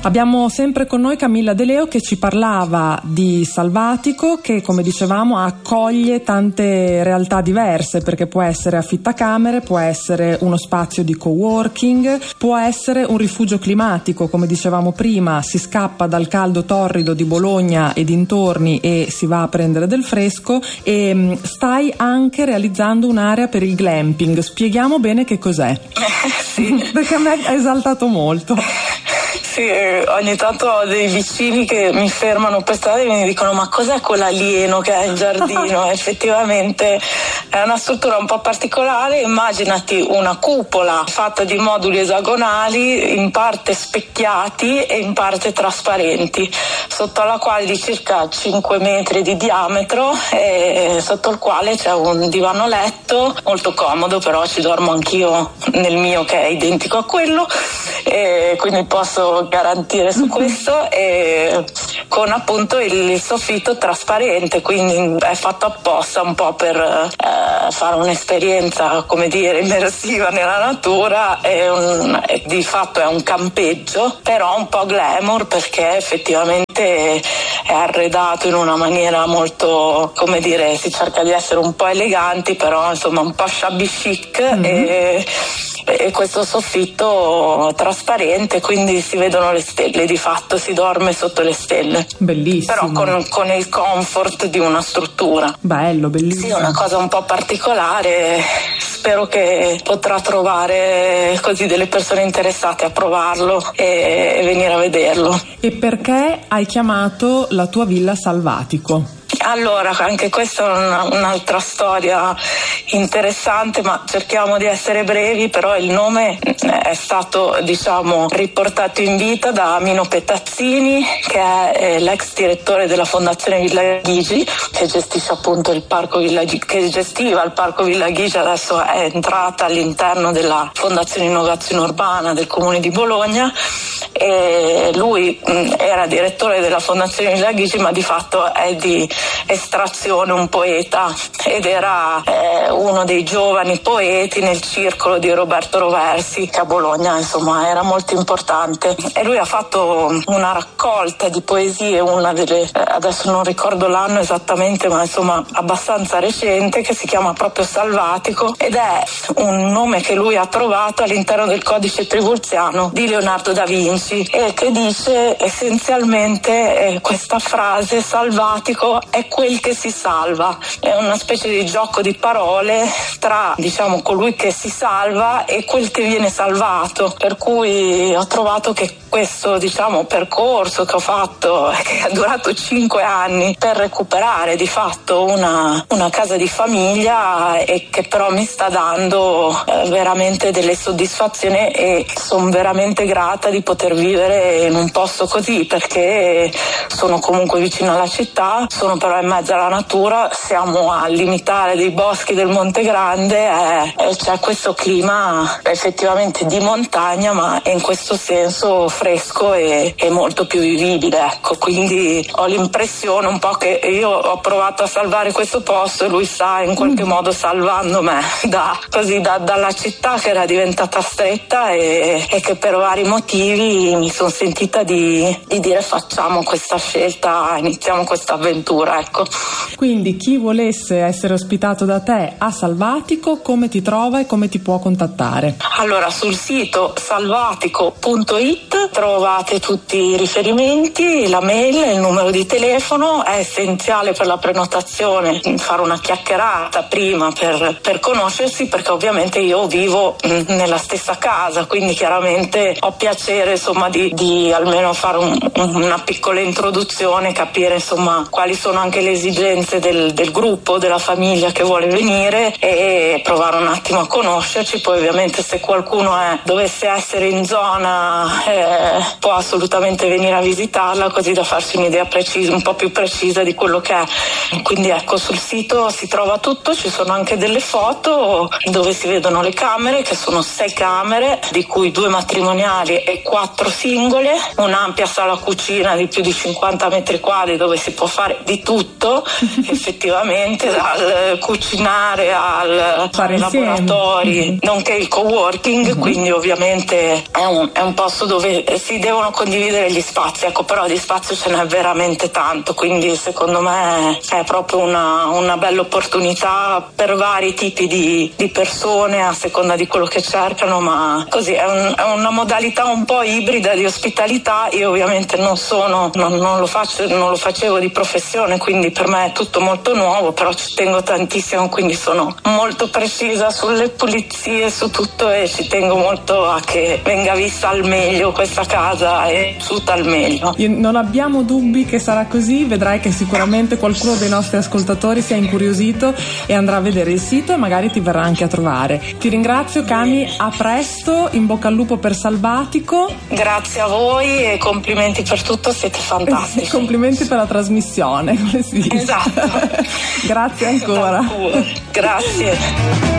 Abbiamo sempre con noi Camilla De Leo che ci parlava di Salvatico, che come dicevamo accoglie tante realtà diverse, perché può essere affittacamere, può essere uno spazio di coworking, può essere un rifugio climatico, come dicevamo prima, si scappa dal caldo torrido di Bologna e dintorni e si va a prendere del fresco, e stai anche realizzando un'area per il glamping. Spieghiamo bene che cos'è. Sì. Perché a me ha esaltato molto. Sì, ogni tanto ho dei vicini che mi fermano per strada e mi dicono: ma cos'è quell'alieno che hai in giardino? Effettivamente è una struttura un po' particolare. Immaginati una cupola fatta di moduli esagonali, in parte specchiati e in parte trasparenti, sotto la quale di circa 5 metri di diametro, e sotto il quale c'è un divano letto molto comodo, però ci dormo anch'io nel mio, che è identico a quello, e quindi posso garantire su questo, e con appunto il soffitto trasparente, quindi è fatto apposta un po' per fare un'esperienza, come dire, immersiva nella natura, e di fatto è un campeggio, però un po' glamour, perché effettivamente è arredato in una maniera molto, come dire, si cerca di essere un po' eleganti, però insomma un po' shabby chic, e questo soffitto trasparente, quindi si vedono le stelle, di fatto si dorme sotto le stelle. Bellissimo. Però con il comfort di una struttura. Bello, bellissimo. Sì, una cosa un po' particolare. Spero che potrà trovare così delle persone interessate a provarlo e venire a vederlo. E perché hai chiamato la tua villa Salvatico? Allora, anche questa è un'altra storia interessante, ma cerchiamo di essere brevi. Però il nome è stato, diciamo, riportato in vita da Mino Petazzini, che è l'ex direttore della Fondazione Villa Ghigi, che gestisce appunto il parco Villa Ghigi, che gestiva il parco Villa Ghigi, adesso è entrata all'interno della Fondazione Innovazione Urbana del Comune di Bologna. E lui era direttore della Fondazione Villa Ghigi, ma di fatto è di estrazione un poeta, ed era uno dei giovani poeti nel circolo di Roberto Roversi, che a Bologna insomma era molto importante, e lui ha fatto una raccolta di poesie, una delle, adesso non ricordo l'anno esattamente, ma insomma abbastanza recente, che si chiama proprio Salvatico, ed è un nome che lui ha trovato all'interno del codice trivulziano di Leonardo da Vinci, e che dice essenzialmente questa frase: salvatico è quel che si salva. È una specie di gioco di parole tra, diciamo, colui che si salva e quel che viene salvato, per cui ho trovato che questo, diciamo, percorso che ho fatto, che è durato 5 anni, per recuperare di fatto una casa di famiglia, e che però mi sta dando veramente delle soddisfazioni, e sono veramente grata di poter vivere in un posto così, perché sono comunque vicino alla città, sono però in mezzo alla natura, siamo al limitare dei boschi del Monte Grande, e c'è questo clima effettivamente di montagna, ma in questo senso fresco e molto più vivibile, ecco. Quindi ho l'impressione un po' che io ho provato a salvare questo posto, e lui sta in qualche modo salvando me dalla città che era diventata stretta, e che per vari motivi mi sono sentita di dire: facciamo questa scelta, iniziamo questa avventura, ecco. Quindi chi volesse essere ospitato da te a Salvatico, come ti trova e come ti può contattare? Allora, sul sito salvatico.it trovate tutti i riferimenti, la mail, il numero di telefono. È essenziale per la prenotazione fare una chiacchierata prima per conoscersi, perché ovviamente io vivo nella stessa casa, quindi chiaramente ho piacere insomma di almeno fare una piccola introduzione, capire insomma quali sono anche le esigenze del gruppo, della famiglia che vuole venire, e provare un attimo a conoscerci. Poi ovviamente se qualcuno dovesse essere in zona può assolutamente venire a visitarla, così da farsi un'idea precisa, un po' più precisa di quello che è. Quindi ecco, sul sito si trova tutto, ci sono anche delle foto dove si vedono le camere, che sono 6 camere, di cui 2 matrimoniali e 4 singole, un'ampia sala cucina di più di 50 metri quadri dove si può fare di tutto, effettivamente, dal cucinare al fare laboratori, nonché il coworking, quindi ovviamente è un posto dove si devono condividere gli spazi, ecco, però di spazio ce n'è veramente tanto, quindi secondo me è proprio una bella opportunità per vari tipi di persone a seconda di quello che cercano, ma così è una modalità un po' ibrida di ospitalità. Io ovviamente non lo facevo di professione, quindi per me è tutto molto nuovo, però ci tengo tantissimo, quindi sono molto precisa sulle pulizie, su tutto, e ci tengo molto a che venga vista al meglio questa casa e vissuta al meglio. Non abbiamo dubbi che sarà così, vedrai che sicuramente qualcuno dei nostri ascoltatori si è incuriosito e andrà a vedere il sito e magari ti verrà anche a trovare. Ti ringrazio, Cami, a presto, in bocca al lupo per Salvatico. Grazie a voi e complimenti per tutto, siete fantastici. Complimenti per la trasmissione, come si dice. Esatto. Grazie ancora. Grazie.